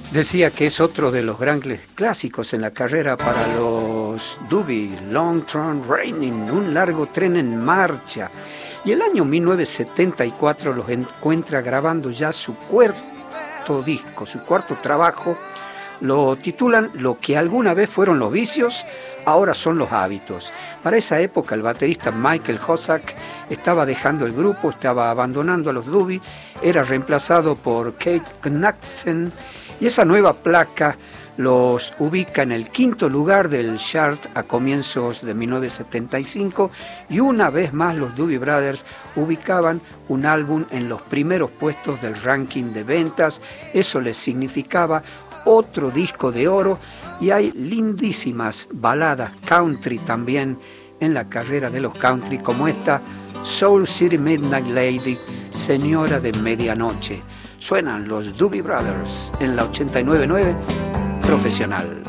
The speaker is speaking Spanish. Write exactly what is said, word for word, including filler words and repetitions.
Decía que es otro de los grandes clásicos en la carrera para los Doobie, Long Train Running, un largo tren en marcha. Y el año mil novecientos setenta y cuatro los encuentra grabando ya su cuarto disco, su cuarto trabajo. Lo titulan Lo que alguna vez fueron los vicios, ahora son los hábitos. Para esa época el baterista Michael Hossack estaba dejando el grupo, estaba abandonando a los Doobie, era reemplazado por Keith Knudsen, y esa nueva placa los ubica en el quinto lugar del chart a comienzos de mil novecientos setenta y cinco, y una vez más los Doobie Brothers ubicaban un álbum en los primeros puestos del ranking de ventas. Eso les significaba otro disco de oro, y hay lindísimas baladas country también en la carrera de los country, como esta Soul City Midnight Lady, Señora de Medianoche. Suenan los Doobie Brothers en la ochenta y nueve punto nueve Profesional.